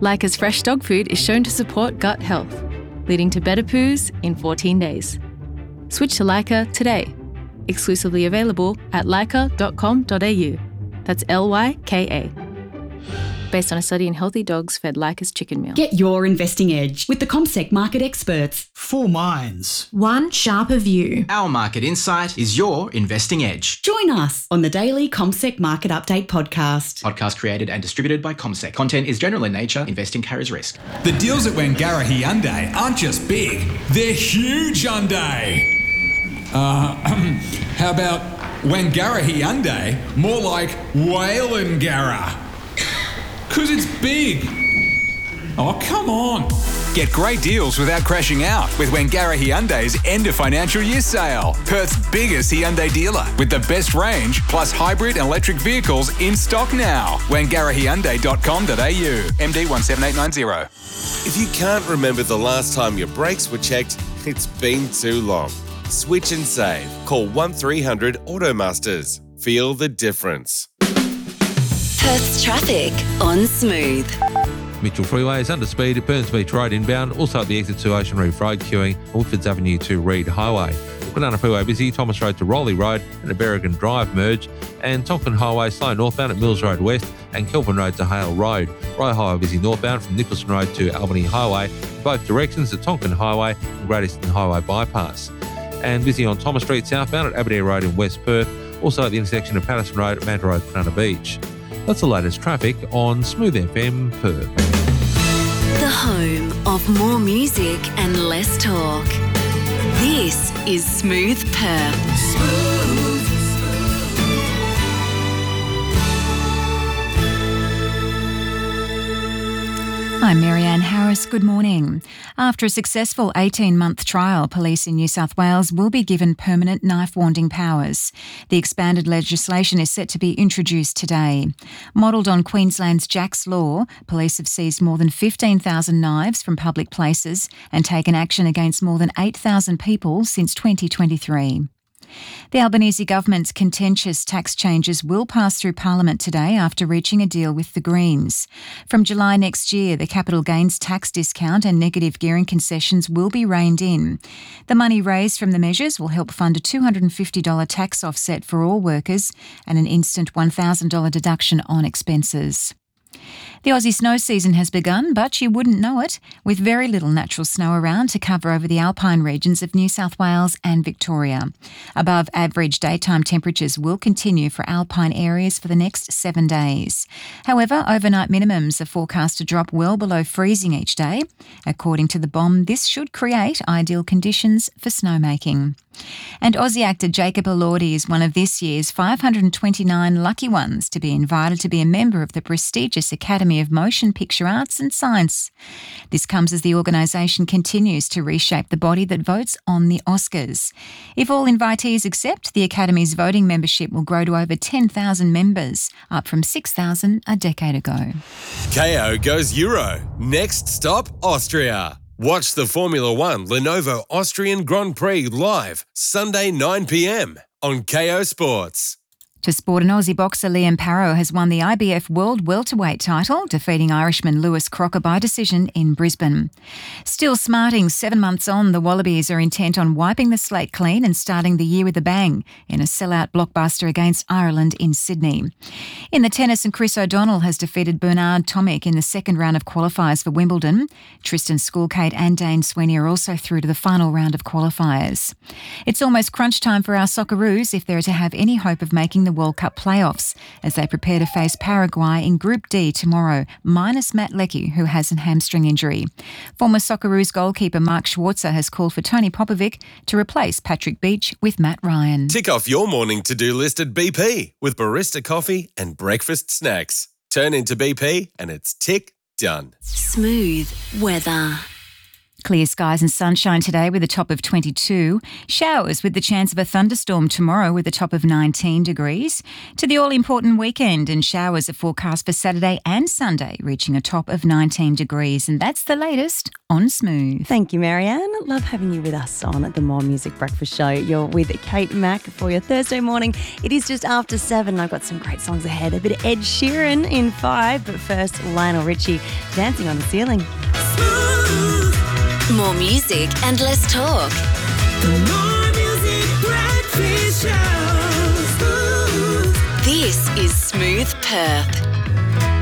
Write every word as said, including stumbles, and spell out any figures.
Lyca's fresh dog food is shown to support gut health, leading to better poos in fourteen days. Switch to Lyca today. Exclusively available at lyca dot com dot a u. That's L Y K A. Based on a study in healthy dogs fed Lyca's chicken meal. Get your investing edge with the CommSec market experts. Four minds. One sharper view. Our market insight is your investing edge. Join us on the daily CommSec Market Update podcast. Podcast created and distributed by CommSec. Content is general in nature. Investing carries risk. The deals at Wangara Hyundai aren't just big, they're huge Hyundai. Uh, how about Wangara Hyundai? More like Whalengara. Because it's big. Oh, come on. Get great deals without crashing out with Wangara Hyundai's end of financial year sale. Perth's biggest Hyundai dealer with the best range plus hybrid and electric vehicles in stock now. wangara hyundai dot com dot a u. M D one seven eight nine zero. If you can't remember the last time your brakes were checked, it's been too long. Switch and save. Call one three hundred Automasters. Feel the difference. Perth's traffic on Smooth. Mitchell Freeway is under speed at Burns Beach Road inbound, also at the exit to Ocean Reef Road queuing, Woodfords Avenue to Reed Highway. Banana Freeway busy, Thomas Road to Rowley Road and a Berrigan Drive merge, and Tonkin Highway slow northbound at Mills Road West and Kelvin Road to Hale Road. Rye Highway busy northbound from Nicholson Road to Albany Highway, both directions at Tonkin Highway and Great Eastern Highway bypass. And busy on Thomas Street southbound at Aberdare Road in West Perth, also at the intersection of Patterson Road at Manta Road, Banana Beach. That's the latest traffic on Smooth F M Perth. The home of more music and less talk. This is Smooth Perth. Smooth. I'm Marianne Harris. Good morning. After a successful eighteen-month trial, police in New South Wales will be given permanent knife-wanding powers. The expanded legislation is set to be introduced today. Modelled on Queensland's Jack's Law, police have seized more than fifteen thousand knives from public places and taken action against more than eight thousand people since twenty twenty-three. The Albanese government's contentious tax changes will pass through Parliament today after reaching a deal with the Greens. From July next year, the capital gains tax discount and negative gearing concessions will be reined in. The money raised from the measures will help fund a two hundred fifty dollars tax offset for all workers and an instant one thousand dollars deduction on expenses. The Aussie snow season has begun, but you wouldn't know it, with very little natural snow around to cover over the alpine regions of New South Wales and Victoria. Above average daytime temperatures will continue for alpine areas for the next seven days. However, overnight minimums are forecast to drop well below freezing each day. According to the B O M, this should create ideal conditions for snowmaking. And Aussie actor Jacob Elordi is one of this year's five hundred twenty-nine lucky ones to be invited to be a member of the prestigious Academy of Motion Picture Arts and Science. This comes as the organisation continues to reshape the body that votes on the Oscars. If all invitees accept, the Academy's voting membership will grow to over ten thousand members, up from six thousand a decade ago. K O goes Euro. Next stop, Austria. Watch the Formula One Lenovo Austrian Grand Prix live Sunday nine p m on K O Sports. To sport, an Aussie boxer, Liam Parrow, has won the I B F World Welterweight title, defeating Irishman Lewis Crocker by decision in Brisbane. Still smarting, seven months on, the Wallabies are intent on wiping the slate clean and starting the year with a bang in a sellout blockbuster against Ireland in Sydney. In the tennis, and Chris O'Donnell has defeated Bernard Tomic in the second round of qualifiers for Wimbledon. Tristan Schoolkate and Dane Sweeney are also through to the final round of qualifiers. It's almost crunch time for our Socceroos if they're to have any hope of making the World Cup playoffs as they prepare to face Paraguay in Group D tomorrow, minus Matt Leckie, who has a hamstring injury. Former Socceroos goalkeeper Mark Schwarzer has called for Tony Popovic to replace Patrick Beach with Matt Ryan. Tick off your morning to-do list at B P with barista coffee and breakfast snacks. Turn into B P and it's tick done. Smooth weather. Clear skies and sunshine today with a top of twenty-two. Showers with the chance of a thunderstorm tomorrow with a top of nineteen degrees. To the all-important weekend, and showers are forecast for Saturday and Sunday, reaching a top of nineteen degrees. And that's the latest on Smooth. Thank you, Marianne. Love having you with us on the More Music Breakfast Show. You're with Kate Mack for your Thursday morning. It is just after seven. I've got some great songs ahead. A bit of Ed Sheeran in five, but first, Lionel Richie, Dancing on the Ceiling. Smooth. More music and less talk. The More Music Breakfast Show. Smooth. This is Smooth Perth.